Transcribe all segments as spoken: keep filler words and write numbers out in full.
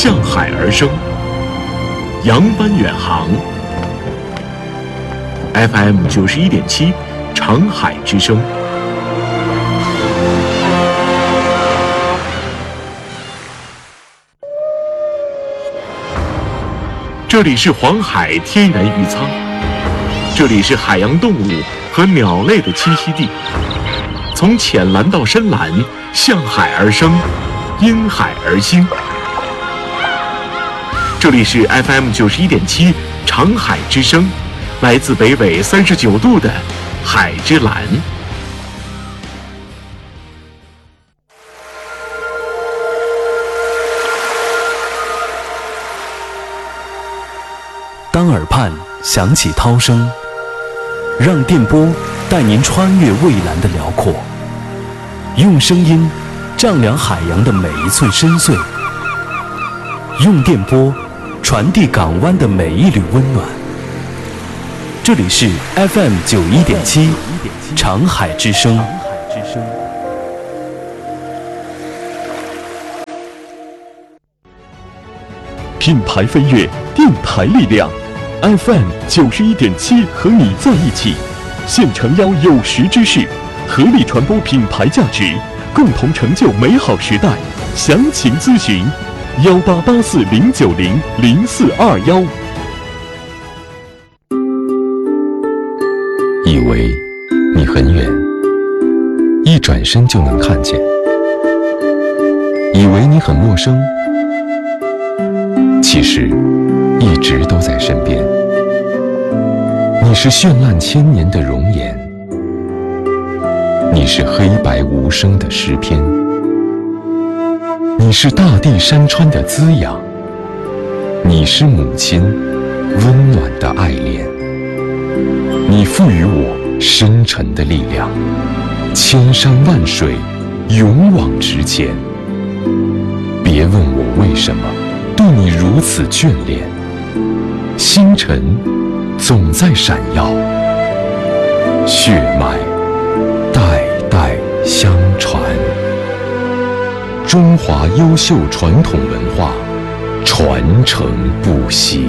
向海而生，扬帆远航。F M 九十一点七，长海之声。这里是黄海天然渔仓，这里是海洋动物和鸟类的栖息地。从浅蓝到深蓝，向海而生，因海而兴。这里是 F M 九十一点七，长海之声，来自北纬三十九度的海之蓝。 当耳畔响起涛声，让电波带您穿越蔚蓝的辽阔，用声音丈量海洋的每一寸深邃，用电波传递港湾的每一缕温暖。这里是 F M 九一点七，长海之声。 品牌飞跃，电台力量。F M 九十一点七和你在一起，现诚邀有识之士，合力传播品牌价值，共同成就美好时代。详情咨询幺八八四零九零零四二幺。 以为你很远，一转身就能看见；以为你很陌生，其实一直都在身边。你是绚烂千年的容颜，你是黑白无声的诗篇，你是大地山川的滋养，你是母亲温暖的爱恋。你赋予我深沉的力量，千山万水勇往直前。别问我为什么对你如此眷恋，星辰总在闪耀，血脉代代相传。中华优秀传统文化传承不息。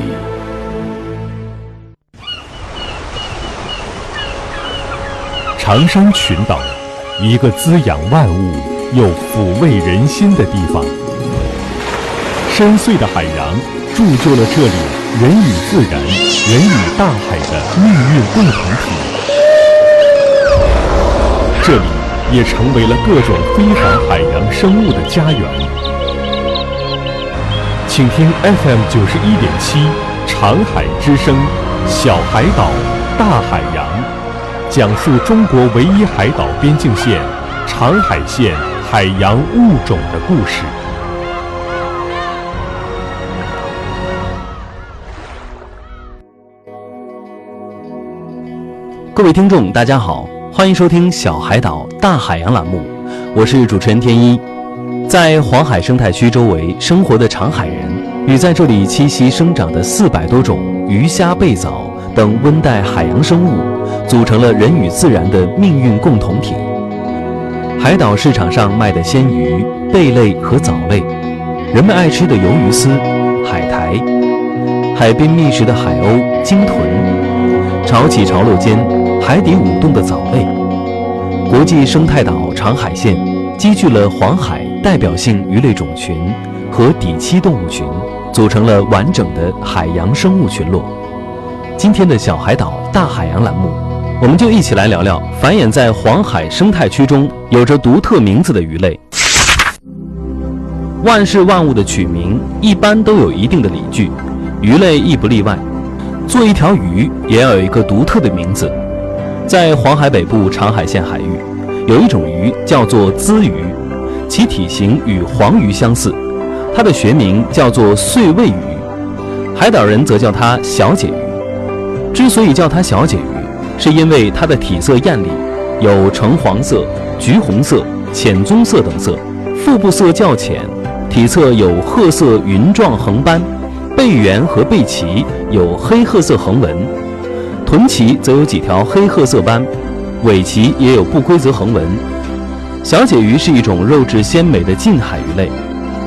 长山群岛，一个滋养万物又抚慰人心的地方。深邃的海洋铸就了这里人与自然、人与大海的命运共同体。这里也成为了各种非凡海洋生物的家园。请听 F M 九十一点七，长海之声，小海岛，大海洋。讲述中国唯一海岛边境线长海县海洋物种的故事。 各位听众大家好，欢迎收听小海岛大海洋栏目，我是主持人天一。在黄海生态区周围生活的长海人与在这里栖息生长的四百多种鱼虾贝藻等温带海洋生物组成了人与自然的命运共同体。海岛市场上卖的鲜鱼、贝类和藻类，人们爱吃的鱿鱼丝、海苔，海边觅食的海鸥、鲸豚，潮起潮落间海底舞动的藻类。国际生态岛长海县积聚了黄海代表性鱼类种群和底栖动物群，组成了完整的海洋生物群落。今天的小海岛大海洋栏目，我们就一起来聊聊繁衍在黄海生态区中有着独特名字的鱼类。万事万物的取名一般都有一定的理据，鱼类亦不例外。做一条鱼也要有一个独特的名字。在黄海北部长海县海域，有一种鱼叫做鲻鱼，其体型与黄鱼相似，它的学名叫做碎尾鱼，海岛人则叫它小姐鱼。之所以叫它小姐鱼，是因为它的体色艳丽，有橙黄色、橘红色、浅棕色等色，腹部色较浅，体侧有褐色云状横斑，背缘和背鳍有黑褐色横纹，臀鳍则有几条黑褐色斑，尾鳍也有不规则横纹。小姐鱼是一种肉质鲜美的近海鱼类，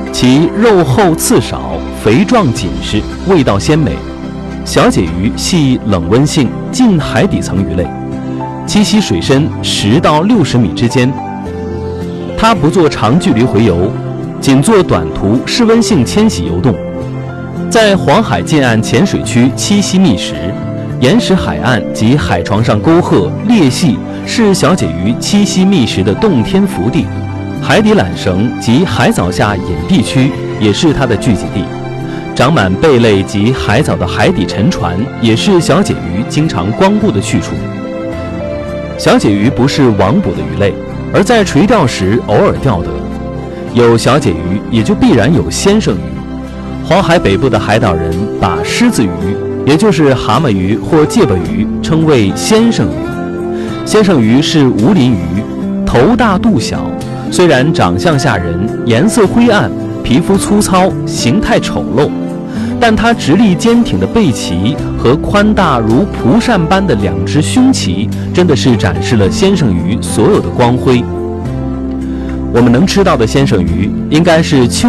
其肉厚刺少，肥壮紧实，味道鲜美。小鲫鱼系冷温性近海底层鱼类，栖息水深十到六十米之间。它不做长距离洄游，仅做短途适温性迁徙游动。在黄海近岸浅水区栖息觅食，岩石海岸及海床上沟壑裂隙是小鲫鱼栖息觅食的洞天福地。海底缆绳及海藻下隐蔽区也是它的聚集地。长满贝类及海藻的海底沉船也是小鲫鱼经常光顾的去处。小鲫鱼不是网捕的鱼类，而在垂钓时偶尔钓得。有小鲫鱼，也就必然有先生鱼。黄海北部的海岛人把狮子鱼，也就是蛤蟆鱼或介巴鱼，称为先生鱼。先生鱼是无鳞鱼，头大肚小，虽然长相吓人，颜色灰暗，皮肤粗糙，形态丑陋，但它直立坚挺的背鳍和宽大如蒲扇般的两只胸鳍，真的是展示了先生鱼所有的光辉。我们能吃到的先生鱼，应该是秋